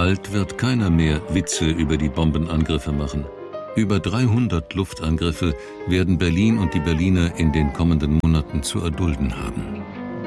Bald wird keiner mehr Witze über die Bombenangriffe machen. Über 300 Luftangriffe werden Berlin und die Berliner in den kommenden Monaten zu erdulden haben.